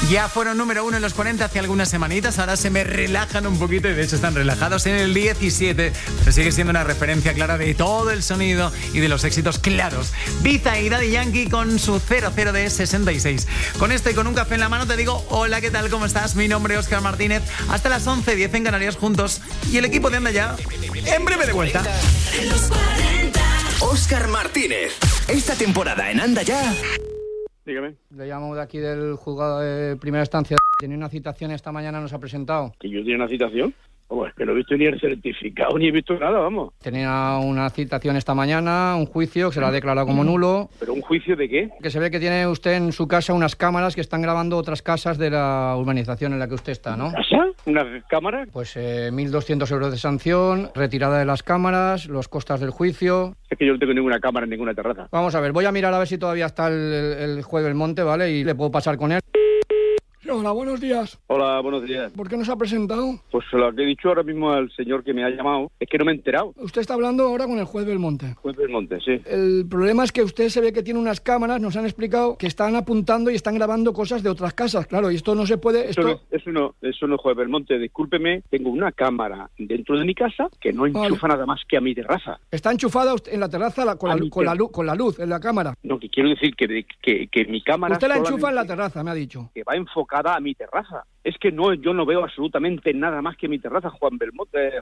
Ya fueron número 1 en los 40 hace algunas semanitas, ahora se me relajan un poquito y de hecho están relajados en el 17, pero sigue siendo una referencia clara de todo el sonido y de los éxitos claros. Biza y Daddy Yankee con su 00 de 66. Con esto y con un café en la mano te digo, hola, ¿qué tal? ¿Cómo estás? Mi nombre es Óscar Martínez. Hasta las 11:10 en Canarias juntos y el equipo de Anda Ya en breve de vuelta. Óscar Martínez, esta temporada en Anda Ya. Dígame. Le llamo de aquí del juzgado de primera instancia. Tiene una citación esta mañana, nos ha presentado. ¿Que yo tenía una citación? Oh, es que no he visto ni el certificado, ni he visto nada, vamos. Tenía una citación esta mañana, un juicio que se la ha declarado como nulo. ¿Pero un juicio de qué? Que se ve que tiene usted en su casa unas cámaras que están grabando otras casas de la urbanización en la que usted está, ¿no? ¿Casa? ¿Una cámara? Pues 1.200 euros de sanción, retirada de las cámaras, los costas del juicio. Es que yo no tengo ninguna cámara en ninguna terraza. Vamos a ver, voy a mirar a ver si todavía está el juez Belmonte, ¿vale? Y le puedo pasar con él. Hola, buenos días. Hola, buenos días. ¿Por qué nos ha presentado? Pues lo que he dicho ahora mismo al señor que me ha llamado es que no me he enterado. Usted está hablando ahora con el juez Belmonte. Juez del Monte, sí. El problema es que usted se ve que tiene unas cámaras, nos han explicado, que están apuntando y están grabando cosas de otras casas. Claro, y esto no se puede... Eso no, juez Belmonte, discúlpeme, tengo una cámara dentro de mi casa que no enchufa nada más que a mi terraza. Está enchufada en la terraza con la luz, en la cámara. No, que quiero decir que mi cámara... Usted la enchufa en la terraza, me ha dicho. Que va enfocada a mi terraza. Es que yo no veo absolutamente nada más que mi terraza, juez Belmonte.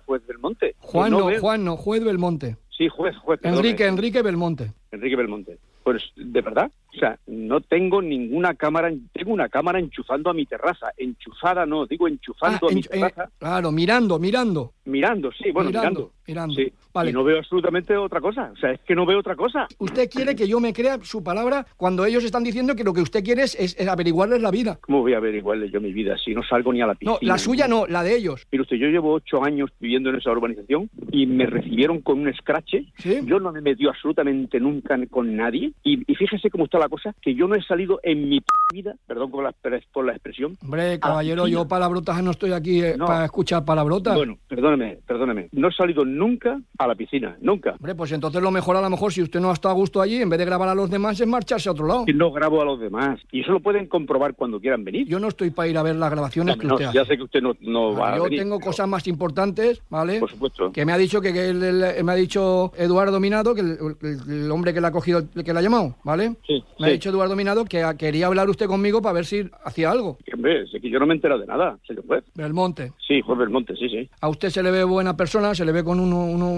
Juez Belmonte. Sí, juez. Enrique Belmonte. Enrique Belmonte. Pues, ¿de verdad? O sea, no tengo ninguna cámara, tengo una cámara enchufando a mi terraza. Enchufada no, digo enchufando a mi terraza. Claro, mirando. Mirando, sí, bueno, mirando. Sí. Vale. Y no veo absolutamente otra cosa. O sea, es que no veo otra cosa. Usted quiere que yo me crea su palabra cuando ellos están diciendo que lo que usted quiere es averiguarles la vida. ¿Cómo voy a averiguarles yo mi vida si no salgo ni a la piscina? No, la suya no, la de ellos. Mire usted, yo llevo 8 años viviendo en esa urbanización y me recibieron con un escrache. ¿Sí? Yo no me metí absolutamente nunca con nadie. Y fíjese cómo está la cosa, que yo no he salido en mi vida, perdón por la expresión. Hombre, caballero, yo palabrotas no estoy aquí para escuchar palabrotas. Bueno, perdóneme. No he salido nunca a la piscina, nunca. Hombre, pues entonces lo mejor, a lo mejor, si usted no está a gusto allí, en vez de grabar a los demás, es marcharse a otro lado. Y no grabo a los demás. Y eso lo pueden comprobar cuando quieran venir. Yo no estoy para ir a ver las grabaciones que usted hace. Ya sé que usted no va a venir. Yo tengo cosas más importantes, ¿vale? Por supuesto. Que me ha dicho me ha dicho Eduardo Minado, que el hombre que la ha cogido, que la ha llamado, ¿vale? Sí. Me ha dicho Eduardo Minado que quería hablar usted conmigo para ver si hacía algo. Hombre, es que yo no me he enterado de nada, señor juez. Belmonte. Sí, juez Belmonte, sí. A usted se le ve buena persona, se le ve con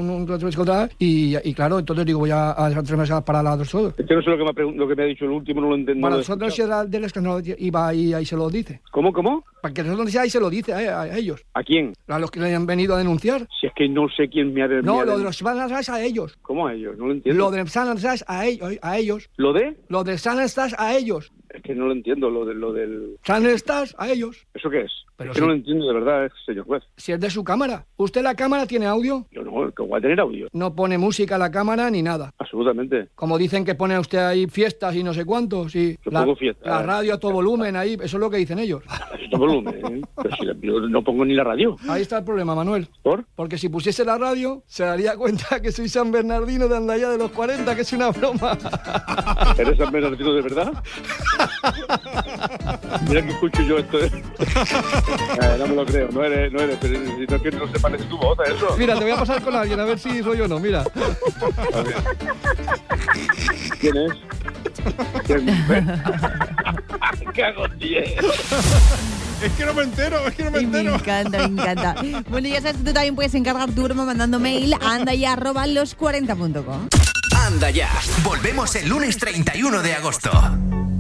y claro, entonces digo, voy a hacer 3 meses para la dos. Es que no sé lo que me ha dicho el último, no lo entiendo. Para nosotros si era de los que no iba y ahí se lo dice. ¿Cómo? Para que nosotros ahí se lo dice a ellos. ¿A quién? A los que le han venido a denunciar. Si es que no sé quién me ha denunciado. No, lo de los Sanestás a ellos. ¿Cómo a ellos? No lo entiendo. Lo de Sanestás a ellos. ¿Lo de? Lo de Sanestás a ellos. Es que no lo entiendo, lo del... Sanestás a ellos. ¿Eso qué es? Pero es que no lo entiendo de verdad, señor juez. Si es de su cámara. ¿Usted la cámara tiene audio? Yo no, que voy a tener audio. No pone música a la cámara ni nada. Absolutamente. Como dicen que pone usted ahí fiestas y no sé cuántos. Y yo pongo fiestas. La radio a todo volumen ahí, eso es lo que dicen ellos. A todo volumen, ¿eh? Pero si yo no pongo ni la radio. Ahí está el problema, Manuel. ¿Por? Porque si pusiese la radio, se daría cuenta que soy San Bernardino de Anda Ya de los 40, que es una broma. ¿Eres San Bernardino de verdad? Mira que escucho yo esto. No me lo creo, no eres, pero si no es que no se parece tu voz a eso. Mira, te voy a pasar con alguien a ver si soy yo o no, mira. A ver. ¿Quién es? ¿Quién es? Cago en 10. Es que no me entero. Me encanta. Bueno, ya sabes que tú también puedes encargar tu broma mandando mail a andaya@los40.com. Anda Ya. Volvemos el lunes 31 de agosto.